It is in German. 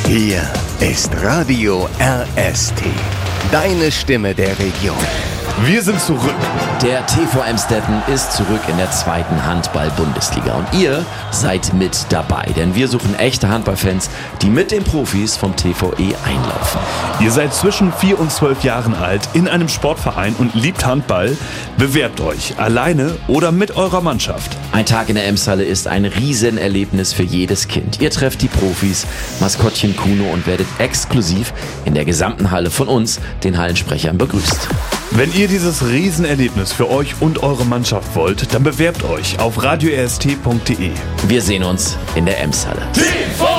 Hier ist Radio RST, deine Stimme der Region. Wir sind zurück. Der TV Emstetten ist zurück in der 2. Handball-Bundesliga. Und ihr seid mit dabei, denn wir suchen echte Handballfans, die mit den Profis vom TVE einlaufen. Ihr seid zwischen 4 und 12 Jahren alt, in einem Sportverein und liebt Handball. Bewerbt euch, alleine oder mit eurer Mannschaft. Ein Tag in der Emshalle ist ein Riesenerlebnis für jedes Kind. Ihr trefft die Profis, Maskottchen Kuno, und werdet exklusiv in der gesamten Halle von uns, den Hallensprechern, begrüßt. Wenn ihr dieses Riesenerlebnis für euch und eure Mannschaft wollt, dann bewerbt euch auf radiorst.de. Wir sehen uns in der Emshalle. TV